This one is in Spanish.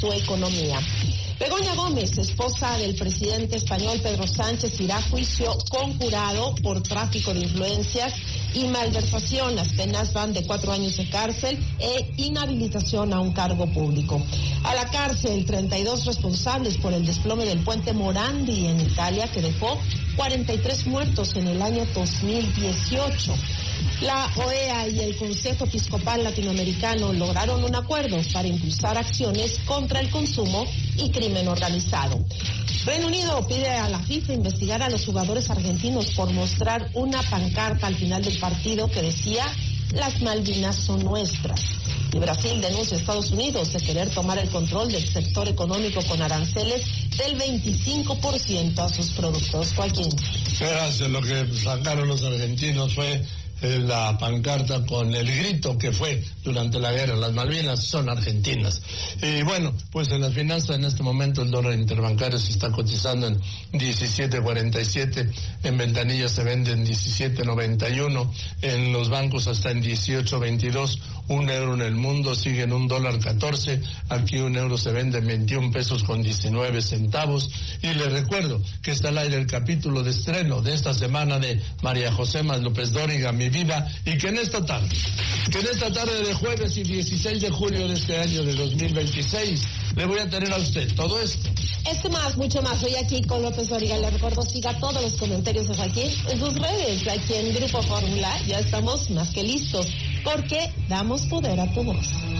su economía. Begoña Gómez, esposa del presidente español Pedro Sánchez, irá a juicio conjurado por tráfico de influencias y malversación. Las penas van de 4 años de cárcel e inhabilitación a un cargo público. A la cárcel, 32 responsables por el desplome del puente Morandi en Italia, que dejó 43 muertos en el año 2018. La OEA y el Consejo Episcopal Latinoamericano lograron un acuerdo para impulsar acciones contra el consumo y crimen organizado. Reino Unido pide a la FIFA investigar a los jugadores argentinos por mostrar una pancarta al final del partido que decía "Las Malvinas son nuestras". Y Brasil denuncia a Estados Unidos de querer tomar el control del sector económico con aranceles del 25% a sus productos. Joaquín. Gracias. Lo que sacaron los argentinos fue la pancarta con el grito que fue durante la guerra: las Malvinas son argentinas. Y bueno, pues en las finanzas en este momento el dólar interbancario se está cotizando en 17.47, en ventanillas se vende en 17.91, en los bancos hasta en 18.22. Un euro en el mundo sigue en $1.14, aquí un euro se vende en 21 pesos con 19 centavos. Y les recuerdo que está al aire el capítulo de estreno de esta semana de María José López Dóriga, Mi Vida, y que en esta tarde de jueves y 16 de julio de este año de 2026, le voy a tener a usted todo esto. Más, mucho más. Hoy aquí con López Dóriga. Le recuerdo, siga todos los comentarios de Joaquín en sus redes. Aquí en Grupo Fórmula ya estamos más que listos, porque damos poder a tu voz.